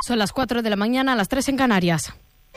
Son las 4 de la mañana, las 3 en Canarias.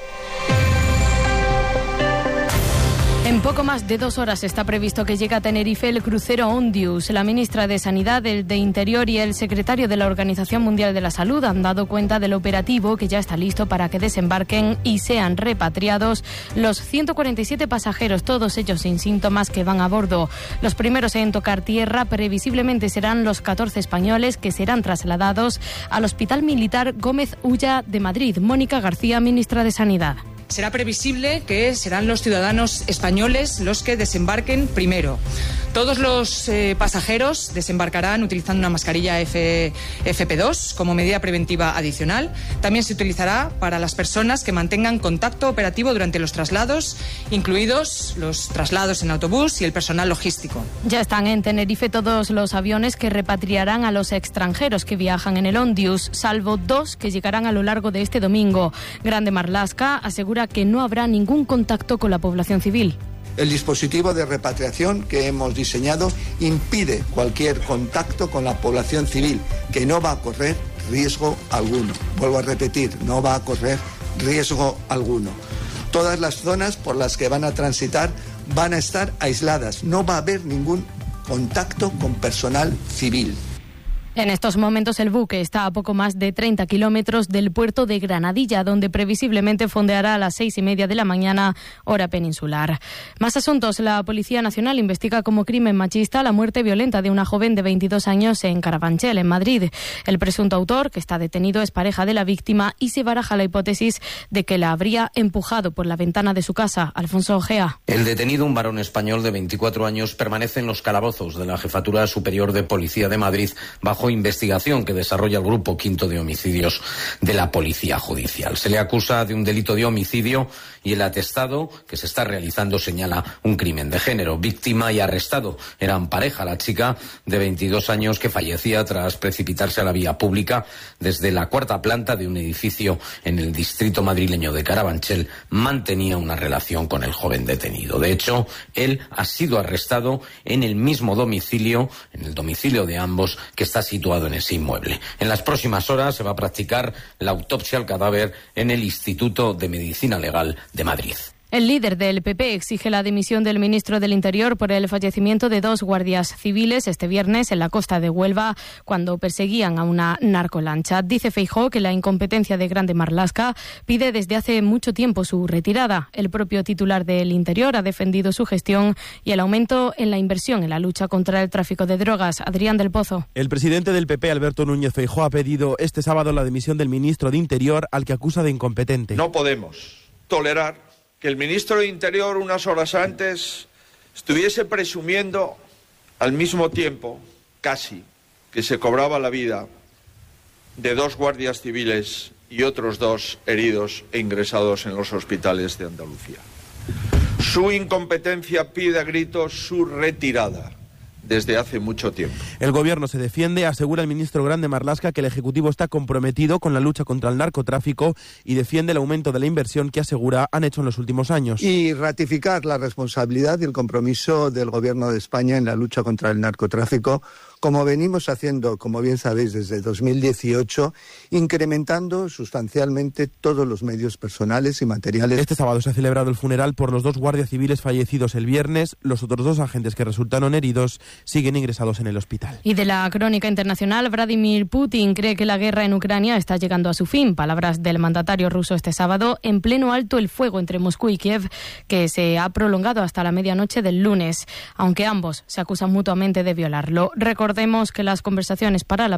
En poco más de 2 horas está previsto que llegue a Tenerife el crucero Ondius. La ministra de Sanidad, el de Interior y el secretario de la Organización Mundial de la Salud han dado cuenta del operativo que ya está listo para que desembarquen y sean repatriados los 147 pasajeros, todos ellos sin síntomas, que van a bordo. Los primeros en tocar tierra previsiblemente serán los 14 españoles que serán trasladados al Hospital Militar Gómez Ulla de Madrid. Mónica García, ministra de Sanidad. Será previsible que serán los ciudadanos españoles los que desembarquen primero. Todos los pasajeros desembarcarán utilizando una mascarilla FP2 como medida preventiva adicional. También se utilizará para las personas que mantengan contacto operativo durante los traslados, incluidos los traslados en autobús y el personal logístico. Ya están en Tenerife todos los aviones que repatriarán a los extranjeros que viajan en el Ondius, salvo 2 que llegarán a lo largo de este domingo. Grande Marlaska asegura que no habrá ningún contacto con la población civil. El dispositivo de repatriación que hemos diseñado impide cualquier contacto con la población civil, que no va a correr riesgo alguno. Vuelvo a repetir, no va a correr riesgo alguno. Todas las zonas por las que van a transitar van a estar aisladas. No va a haber ningún contacto con personal civil. En estos momentos el buque está a poco más de 30 kilómetros del puerto de Granadilla, donde previsiblemente fondeará a las 6:30 de la mañana, hora peninsular. Más asuntos. La Policía Nacional investiga como crimen machista la muerte violenta de una joven de 22 años en Carabanchel, en Madrid. El presunto autor, que está detenido, es pareja de la víctima y se baraja la hipótesis de que la habría empujado por la ventana de su casa. Alfonso Ojea. El detenido, un varón español de 24 años, permanece en los calabozos de la Jefatura Superior de Policía de Madrid bajo investigación que desarrolla el Grupo Quinto de Homicidios de la Policía Judicial. Se le acusa de un delito de homicidio y el atestado que se está realizando señala un crimen de género. Víctima y arrestado eran pareja. La chica de 22 años que fallecía tras precipitarse a la vía pública desde la 4ª planta de un edificio en el distrito madrileño de Carabanchel mantenía una relación con el joven detenido. De hecho, él ha sido arrestado en el mismo domicilio, en el domicilio de ambos, que está situado en ese inmueble. En las próximas horas se va a practicar la autopsia al cadáver en el Instituto de Medicina Legal de Madrid. El líder del PP exige la dimisión del ministro del Interior por el fallecimiento de 2 guardias civiles este viernes en la costa de Huelva cuando perseguían a una narcolancha. Dice Feijóo que la incompetencia de Grande Marlaska pide desde hace mucho tiempo su retirada. El propio titular del Interior ha defendido su gestión y el aumento en la inversión en la lucha contra el tráfico de drogas. Adrián del Pozo. El presidente del PP, Alberto Núñez Feijóo, ha pedido este sábado la dimisión del ministro de Interior, al que acusa de incompetente. No podemos tolerar que el ministro de Interior unas horas antes estuviese presumiendo al mismo tiempo, casi, que se cobraba la vida de 2 guardias civiles y otros 2 heridos e ingresados en los hospitales de Andalucía. Su incompetencia pide a gritos su retirada desde hace mucho tiempo. El gobierno se defiende, asegura el ministro Grande Marlaska que el Ejecutivo está comprometido con la lucha contra el narcotráfico y defiende el aumento de la inversión que asegura han hecho en los últimos años. Y ratificar la responsabilidad y el compromiso del Gobierno de España en la lucha contra el narcotráfico, como venimos haciendo, como bien sabéis, desde 2018, incrementando sustancialmente todos los medios personales y materiales. Este sábado se ha celebrado el funeral por los 2 guardias civiles fallecidos el viernes. Los otros 2 agentes que resultaron heridos siguen ingresados en el hospital. Y de la crónica internacional, Vladimir Putin cree que la guerra en Ucrania está llegando a su fin. Palabras del mandatario ruso este sábado en pleno alto el fuego entre Moscú y Kiev, que se ha prolongado hasta la medianoche del lunes, aunque ambos se acusan mutuamente de violarlo. Recordemos que las conversaciones para la